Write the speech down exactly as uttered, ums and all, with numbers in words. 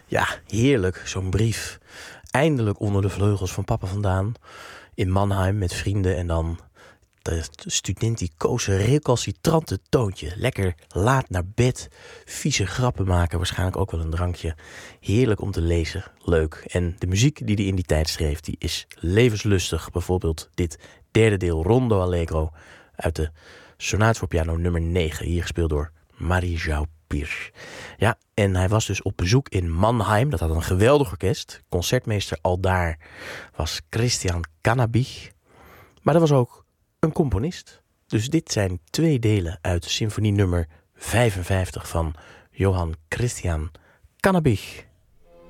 Ja, heerlijk, zo'n brief. Eindelijk onder de vleugels van papa vandaan. In Mannheim met vrienden en dan de studenticoze recalcitrante toontje. Lekker laat naar bed, vieze grappen maken, waarschijnlijk ook wel een drankje. Heerlijk om te lezen, leuk. En de muziek die hij in die tijd schreef, die is levenslustig. Bijvoorbeeld dit derde deel Rondo Allegro uit de Sonate voor piano nummer negen. Hier gespeeld door Marie-Jo Pirch. Ja, en hij was dus op bezoek in Mannheim. Dat had een geweldig orkest. Concertmeester aldaar was Christian Cannabich. Maar dat was ook een componist. Dus dit zijn twee delen uit symfonie nummer vijfenvijftig van Johann Christian Cannabich.